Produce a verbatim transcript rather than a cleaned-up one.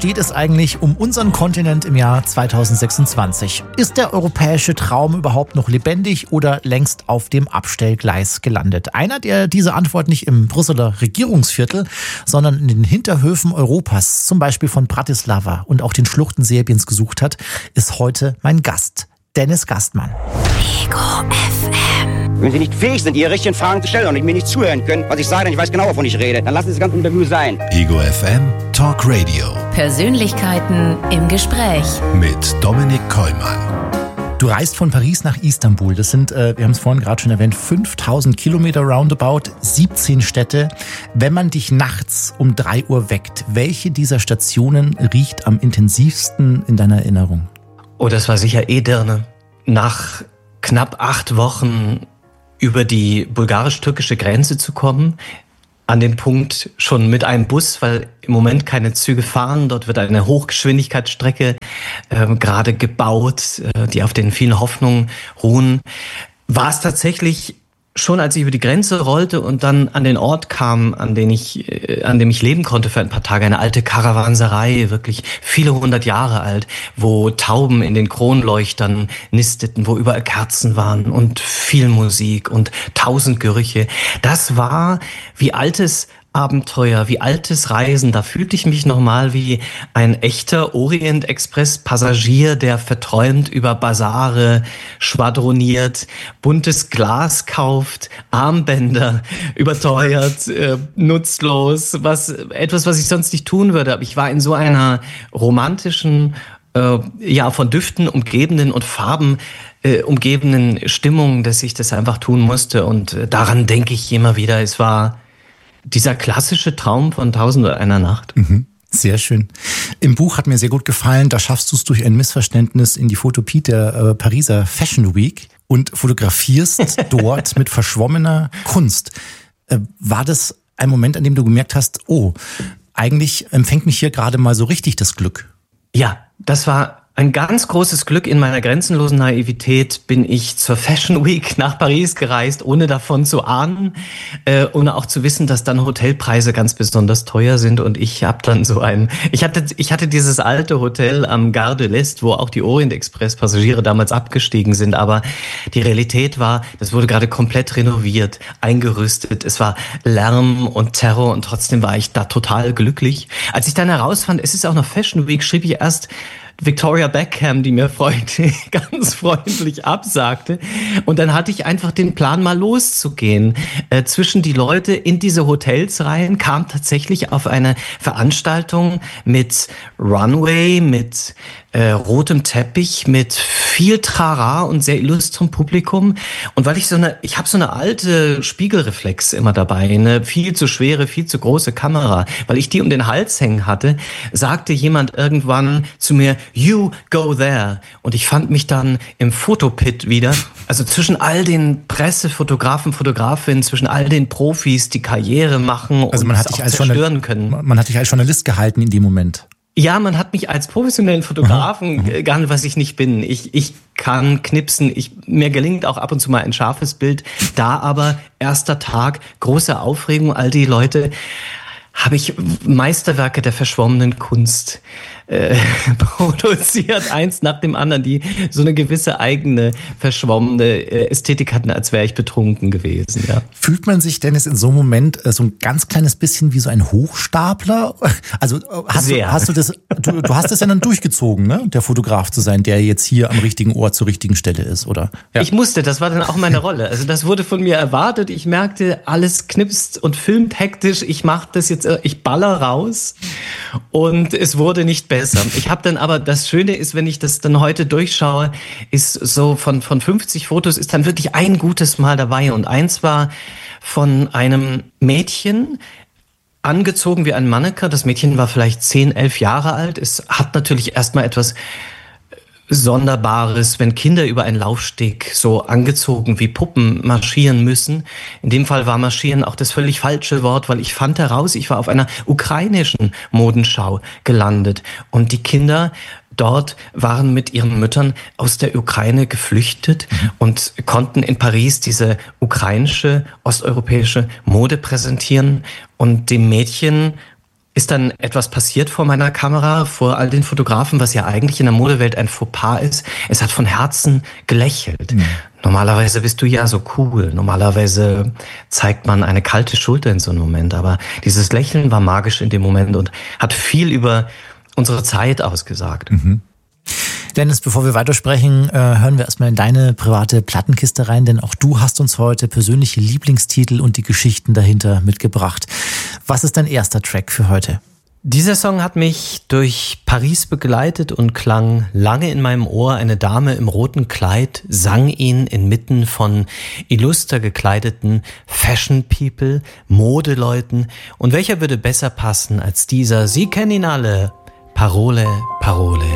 steht es eigentlich um unseren Kontinent im Jahr zweitausendsechsundzwanzig? Ist der europäische Traum überhaupt noch lebendig oder längst auf dem Abstellgleis gelandet? Einer, der diese Antwort nicht im Brüsseler Regierungsviertel, sondern in den Hinterhöfen Europas, zum Beispiel von Bratislava und auch den Schluchten Serbiens gesucht hat, ist heute mein Gast, Dennis Gastmann. Ego F M. Wenn Sie nicht fähig sind, Ihre richtigen Fragen zu stellen und mir nicht zuhören können, was ich sage, denn ich weiß genau, wovon ich rede, dann lassen Sie das ganze Interview sein. Ego F M Talk Radio. Persönlichkeiten im Gespräch. Mit Dominik Kollmann. Du reist von Paris nach Istanbul. Das sind, äh, wir haben es vorhin gerade schon erwähnt, fünftausend Kilometer roundabout, siebzehn Städte. Wenn man dich nachts um drei Uhr weckt, welche dieser Stationen riecht am intensivsten in deiner Erinnerung? Oh, das war sicher Edirne. Nach knapp acht Wochen über die bulgarisch-türkische Grenze zu kommen, an dem Punkt schon mit einem Bus, weil im Moment keine Züge fahren. Dort wird eine Hochgeschwindigkeitsstrecke äh, gerade gebaut, äh, die auf den vielen Hoffnungen ruhen. War es tatsächlich schon, als ich über die Grenze rollte und dann an den Ort kam, an den ich, äh, an dem ich leben konnte für ein paar Tage, eine alte Karawanserei, wirklich viele hundert Jahre alt, wo Tauben in den Kronleuchtern nisteten, wo überall Kerzen waren und viel Musik und tausend Gerüche. Das war wie altes Abenteuer, wie altes Reisen. Da fühlte ich mich nochmal wie ein echter Orient-Express-Passagier, der verträumt über Basare schwadroniert, buntes Glas kauft, Armbänder überteuert, äh, nutzlos, was etwas, was ich sonst nicht tun würde. Aber ich war in so einer romantischen, äh, ja, von Düften umgebenen und Farben äh, umgebenen Stimmung, dass ich das einfach tun musste. Und äh, daran denke ich immer wieder. Es war dieser klassische Traum von Tausend und einer Nacht. Mhm. Sehr schön. Im Buch hat mir sehr gut gefallen, da schaffst du es durch ein Missverständnis in die Photopie der äh, Pariser Fashion Week und fotografierst dort mit verschwommener Kunst. Äh, war das ein Moment, an dem du gemerkt hast, oh, eigentlich empfängt mich hier gerade mal so richtig das Glück? Ja, das war ein ganz großes Glück. In meiner grenzenlosen Naivität bin ich zur Fashion Week nach Paris gereist, ohne davon zu ahnen, äh, ohne auch zu wissen, dass dann Hotelpreise ganz besonders teuer sind. Und ich habe dann so ein, ich hatte, ich hatte dieses alte Hotel am Gare de l'Est, wo auch die Orient-Express-Passagiere damals abgestiegen sind. Aber die Realität war, das wurde gerade komplett renoviert, eingerüstet. Es war Lärm und Terror und trotzdem war ich da total glücklich. Als ich dann herausfand, es ist auch noch Fashion Week, schrieb ich erst Victoria Beckham, die mir freundlich, ganz freundlich absagte. Und dann hatte ich einfach den Plan, mal loszugehen. Äh, zwischen die Leute in diese Hotels rein, kam tatsächlich auf eine Veranstaltung mit Runway, mit äh, rotem Teppich, mit viel Trara und sehr illustrem Publikum. Und weil ich so eine, ich habe so eine alte Spiegelreflex immer dabei, eine viel zu schwere, viel zu große Kamera, weil ich die um den Hals hängen hatte, sagte jemand irgendwann zu mir, you go there. Und ich fand mich dann im Fotopit wieder, also zwischen all den Pressefotografen, Fotografinnen, zwischen all den Profis, die Karriere machen also man und hat es dich auch als zerstören können. Man hat dich als Journalist gehalten in dem Moment. Ja, man hat mich als professionellen Fotografen mhm. gehandelt, was ich nicht bin. Ich, ich kann knipsen, ich, mir gelingt auch ab und zu mal ein scharfes Bild. Da aber erster Tag, große Aufregung, all die Leute, habe ich Meisterwerke der verschwommenen Kunst äh, produziert, eins nach dem anderen, die so eine gewisse eigene verschwommene äh, Ästhetik hatten, als wäre ich betrunken gewesen. Ja. Fühlt man sich, Dennis, in so einem Moment äh, so ein ganz kleines bisschen wie so ein Hochstapler? Also hast, du, hast du das, du, du hast das ja dann durchgezogen, ne? Der Fotograf zu sein, der jetzt hier am richtigen Ort zur richtigen Stelle ist, oder? Ja. Ich musste, das war dann auch meine Rolle. Also das wurde von mir erwartet. Ich merkte, alles knipst und filmt hektisch. Ich mache das jetzt, ich baller raus und es wurde nicht besser. Ich habe dann aber, das Schöne ist, wenn ich das dann heute durchschaue, ist so von, von fünfzig Fotos ist dann wirklich ein gutes Mal dabei. Und eins war von einem Mädchen, angezogen wie ein Mannequin. Das Mädchen war vielleicht zehn, elf Jahre alt. Es hat natürlich erstmal etwas Sonderbares, wenn Kinder über einen Laufsteg so angezogen wie Puppen marschieren müssen. In dem Fall war marschieren auch das völlig falsche Wort, weil ich fand heraus, ich war auf einer ukrainischen Modenschau gelandet und die Kinder dort waren mit ihren Müttern aus der Ukraine geflüchtet mhm. und konnten in Paris diese ukrainische, osteuropäische Mode präsentieren und dem Mädchen ist dann etwas passiert vor meiner Kamera, vor all den Fotografen, was ja eigentlich in der Modewelt ein Fauxpas ist. Es hat von Herzen gelächelt. Mhm. Normalerweise bist du ja so cool. Normalerweise zeigt man eine kalte Schulter in so einem Moment. Aber dieses Lächeln war magisch in dem Moment und hat viel über unsere Zeit ausgesagt. Mhm. Dennis, bevor wir weitersprechen, hören wir erstmal in deine private Plattenkiste rein, denn auch du hast uns heute persönliche Lieblingstitel und die Geschichten dahinter mitgebracht. Was ist dein erster Track für heute? Dieser Song hat mich durch Paris begleitet und klang lange in meinem Ohr. Eine Dame im roten Kleid sang ihn inmitten von illuster gekleideten Fashion People, Modeleuten. Und welcher würde besser passen als dieser? Sie kennen ihn alle. Parole, Parole.